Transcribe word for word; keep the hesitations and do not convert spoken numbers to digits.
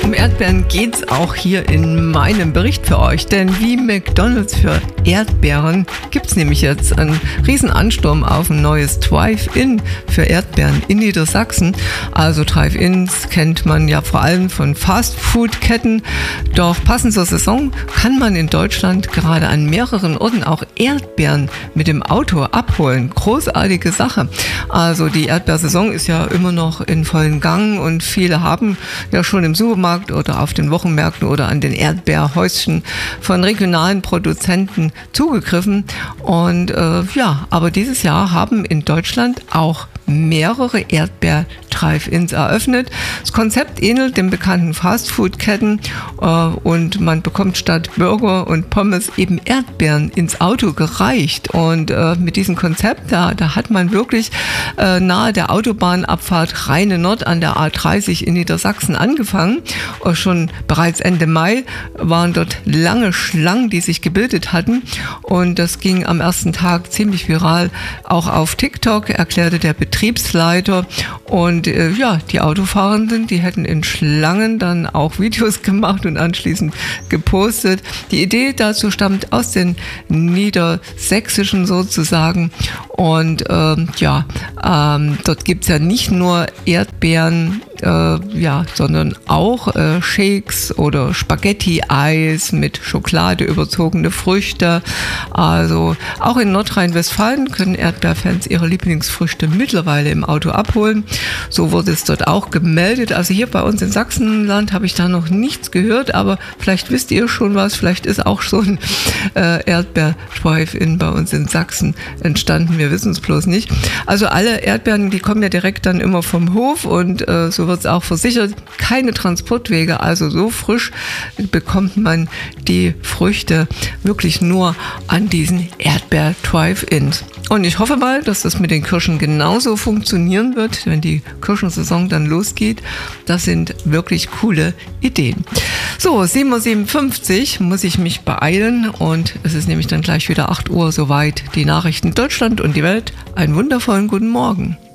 Um Erdbeeren geht's auch hier in meinem Bericht für euch, denn wie McDonald's für Erdbeeren gibt's nämlich jetzt einen riesen Ansturm auf ein neues Drive-In für Erdbeeren in Niedersachsen. Also Drive-Ins kennt man ja vor allem von Fast-Food-Ketten, doch passend zur Saison kann man in Deutschland gerade an mehreren Orten auch Erdbeeren mit dem Auto abholen. Großartige Sache. Also die Erdbeersaison ist ja immer noch in vollen Gang und viele haben ja schon im Supermarkt oder auf den Wochenmärkten oder an den Erdbeerhäuschen von regionalen Produzenten zugegriffen. Und äh, ja, aber dieses Jahr haben in Deutschland auch mehrere Erdbeer-Drive-Ins eröffnet. Das Konzept ähnelt den bekannten Fastfood-Ketten äh, und man bekommt statt Burger und Pommes eben Erdbeeren ins Auto gereicht. Und äh, mit diesem Konzept, da, da hat man wirklich äh, nahe der Autobahnabfahrt Rheine Nord an der A dreißig in Niedersachsen angefangen. Und schon bereits Ende Mai waren dort lange Schlangen, die sich gebildet hatten. Und das ging am ersten Tag ziemlich viral, auch auf TikTok, erklärte der Betriebsleiter. Und äh, ja, die Autofahrenden, die hätten in Schlangen dann auch Videos gemacht und anschließend gepostet. Die Idee dazu stammt aus den Niedersächsischen sozusagen. Und ähm, ja, ähm, dort gibt es ja nicht nur Erdbeeren, äh, ja, sondern auch äh, Shakes oder Spaghetti-Eis mit Schokolade überzogene Früchte. Also auch in Nordrhein-Westfalen können Erdbeerfans ihre Lieblingsfrüchte mittlerweile im Auto abholen. So wurde es dort auch gemeldet. Also hier bei uns in Sachsenland habe ich da noch nichts gehört, aber vielleicht wisst ihr schon was. Vielleicht ist auch so ein äh, Erdbeer-Drive-In bei uns in Sachsen entstanden. Wir wissen es bloß nicht. Also alle Erdbeeren, die kommen ja direkt dann immer vom Hof und äh, so wird es auch versichert. Keine Transportwege, also so frisch bekommt man die Früchte wirklich nur an diesen Erdbeer-Drive-Ins. Und ich hoffe mal, dass das mit den Kirschen genauso funktionieren wird, wenn die Kirschensaison dann losgeht. Das sind wirklich coole Ideen. So, sieben Uhr siebenundfünfzig muss ich mich beeilen und es ist nämlich dann gleich wieder acht Uhr soweit. Die Nachrichten Deutschland und die Welt. Einen wundervollen guten Morgen.